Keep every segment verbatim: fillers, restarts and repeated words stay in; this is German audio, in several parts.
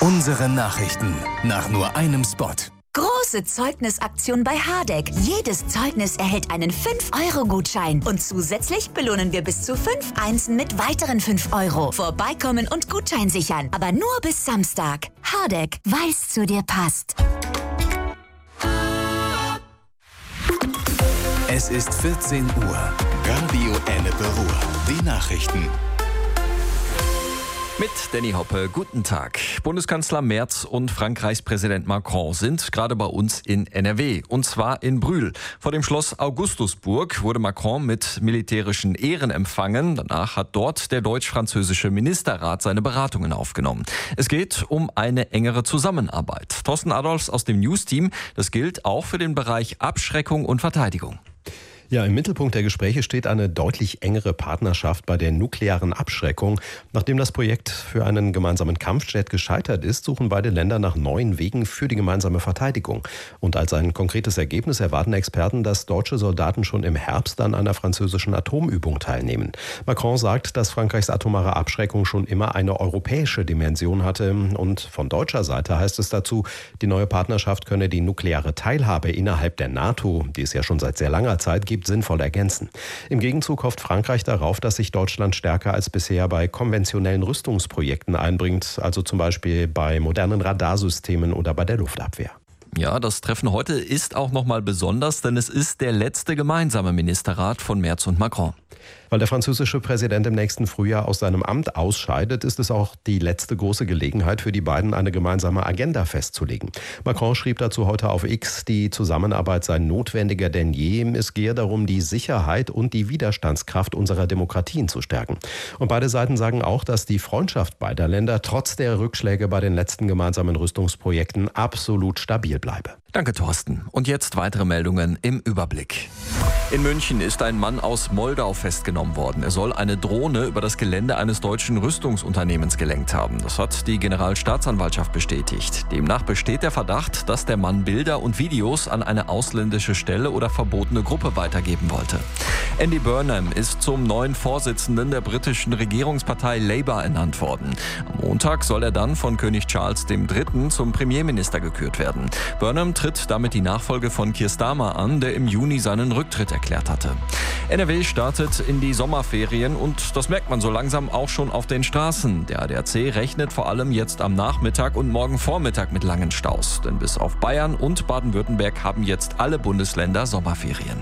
Unsere Nachrichten nach nur einem Spot. Große Zeugnisaktion bei Hardegg. Jedes Zeugnis erhält einen fünf Euro Gutschein. Und zusätzlich belohnen wir bis zu fünf Einsen mit weiteren fünf Euro. Vorbeikommen und Gutschein sichern. Aber nur bis Samstag. Hardegg, weil's zu dir passt. Es ist vierzehn Uhr. Radio Ennepe Ruhr. Die Nachrichten. Mit Danny Hoppe, guten Tag. Bundeskanzler Merz und Frankreichs Präsident Macron sind gerade bei uns in N R W. Und zwar in Brühl. Vor dem Schloss Augustusburg wurde Macron mit militärischen Ehren empfangen. Danach hat dort der deutsch-französische Ministerrat seine Beratungen aufgenommen. Es geht um eine engere Zusammenarbeit. Thorsten Adolfs aus dem News-Team. Das gilt auch für den Bereich Abschreckung und Verteidigung. Ja, im Mittelpunkt der Gespräche steht eine deutlich engere Partnerschaft bei der nuklearen Abschreckung. Nachdem das Projekt für einen gemeinsamen Kampfjet gescheitert ist, suchen beide Länder nach neuen Wegen für die gemeinsame Verteidigung. Und als ein konkretes Ergebnis erwarten Experten, dass deutsche Soldaten schon im Herbst an einer französischen Atomübung teilnehmen. Macron sagt, dass Frankreichs atomare Abschreckung schon immer eine europäische Dimension hatte. Und von deutscher Seite heißt es dazu, die neue Partnerschaft könne die nukleare Teilhabe innerhalb der NATO, die es ja schon seit sehr langer Zeit gibt, sinnvoll ergänzen. Im Gegenzug hofft Frankreich darauf, dass sich Deutschland stärker als bisher bei konventionellen Rüstungsprojekten einbringt, also zum Beispiel bei modernen Radarsystemen oder bei der Luftabwehr. Ja, das Treffen heute ist auch nochmal besonders, denn es ist der letzte gemeinsame Ministerrat von Merz und Macron. Weil der französische Präsident im nächsten Frühjahr aus seinem Amt ausscheidet, ist es auch die letzte große Gelegenheit für die beiden, eine gemeinsame Agenda festzulegen. Macron schrieb dazu heute auf X, die Zusammenarbeit sei notwendiger denn je. Es gehe darum, die Sicherheit und die Widerstandskraft unserer Demokratien zu stärken. Und beide Seiten sagen auch, dass die Freundschaft beider Länder trotz der Rückschläge bei den letzten gemeinsamen Rüstungsprojekten absolut stabil bleibe. Danke, Thorsten. Und jetzt weitere Meldungen im Überblick. In München ist ein Mann aus Moldau festgenommen worden. Er soll eine Drohne über das Gelände eines deutschen Rüstungsunternehmens gelenkt haben. Das hat die Generalstaatsanwaltschaft bestätigt. Demnach besteht der Verdacht, dass der Mann Bilder und Videos an eine ausländische Stelle oder verbotene Gruppe weitergeben wollte. Andy Burnham ist zum neuen Vorsitzenden der britischen Regierungspartei Labour ernannt worden. Am Montag soll er dann von König Charles der Dritte zum Premierminister gekürt werden. Burnham tritt damit die Nachfolge von Keir Starmer an, der im Juni seinen Rücktritt erklärt hatte. N R W startet in die Sommerferien und das merkt man so langsam auch schon auf den Straßen. Der A D A C rechnet vor allem jetzt am Nachmittag und morgen Vormittag mit langen Staus. Denn bis auf Bayern und Baden-Württemberg haben jetzt alle Bundesländer Sommerferien.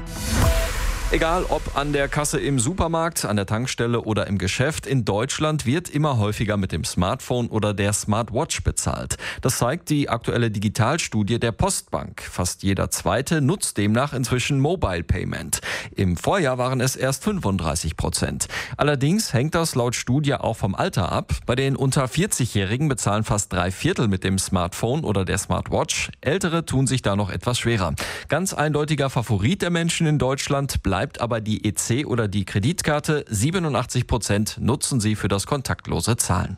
Egal ob an der Kasse im Supermarkt, an der Tankstelle oder im Geschäft, in Deutschland wird immer häufiger mit dem Smartphone oder der Smartwatch bezahlt. Das zeigt die aktuelle Digitalstudie der Postbank. Fast jeder Zweite nutzt demnach inzwischen Mobile Payment. Im Vorjahr waren es erst fünfunddreißig Prozent. Allerdings hängt das laut Studie auch vom Alter ab. Bei den unter vierzig-Jährigen bezahlen fast drei Viertel mit dem Smartphone oder der Smartwatch. Ältere tun sich da noch etwas schwerer. Ganz eindeutiger Favorit der Menschen in Deutschland bleibt Bleibt aber die E C oder die Kreditkarte. siebenundachtzig Prozent nutzen sie für das kontaktlose Zahlen.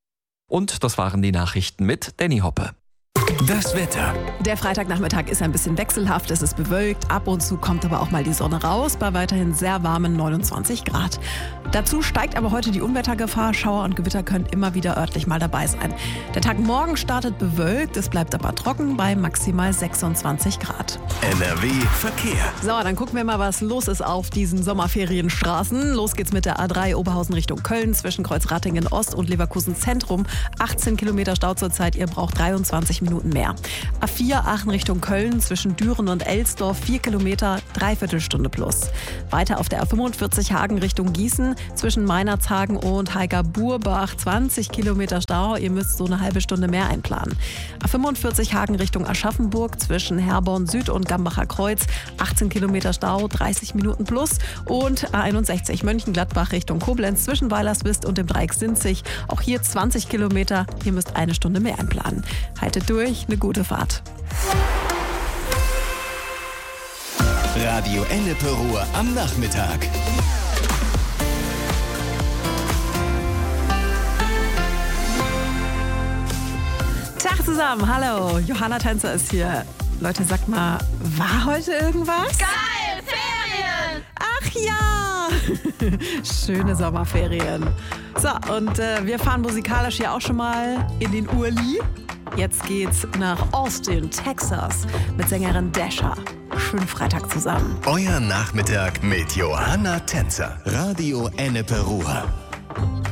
Und das waren die Nachrichten mit Danny Hoppe. Das Wetter. Der Freitagnachmittag ist ein bisschen wechselhaft, es ist bewölkt, ab und zu kommt aber auch mal die Sonne raus, bei weiterhin sehr warmen neunundzwanzig Grad. Dazu steigt aber heute die Unwettergefahr, Schauer und Gewitter können immer wieder örtlich mal dabei sein. Der Tag morgen startet bewölkt, es bleibt aber trocken bei maximal sechsundzwanzig Grad. N R W Verkehr. So, dann gucken wir mal, was los ist auf diesen Sommerferienstraßen. Los geht's mit der A drei Oberhausen Richtung Köln zwischen Kreuzratingen Ost und Leverkusen Zentrum. achtzehn Kilometer Stau zurzeit, ihr braucht dreiundzwanzig Minuten mehr. A vier Aachen Richtung Köln zwischen Düren und Elsdorf, vier Kilometer, Dreiviertelstunde plus. Weiter auf der A fünfundvierzig Hagen Richtung Gießen zwischen Meinerzhagen und Heiger-Burbach, zwanzig Kilometer Stau, ihr müsst so eine halbe Stunde mehr einplanen. A fünfundvierzig Hagen Richtung Aschaffenburg zwischen Herborn Süd und Gambacher Kreuz, achtzehn Kilometer Stau, dreißig Minuten plus. Und A einundsechzig Mönchengladbach Richtung Koblenz zwischen Weilerswist und dem Dreieck Sinzig, auch hier zwanzig Kilometer, ihr müsst eine Stunde mehr einplanen. Haltet durch, eine gute Fahrt. Radio Ennepe Ruhr am Nachmittag. Tag zusammen, hallo, Johanna Tänzer ist hier. Leute, sagt mal, war heute irgendwas? Geil, Ferien! Ach Ja! Schöne Sommerferien. So, und äh, wir fahren musikalisch ja auch schon mal in den Urli. Jetzt geht's nach Austin, Texas mit Sängerin Dasha. Schönen Freitag zusammen. Euer Nachmittag mit Johanna Tänzer. Radio Ennepe Ruhr.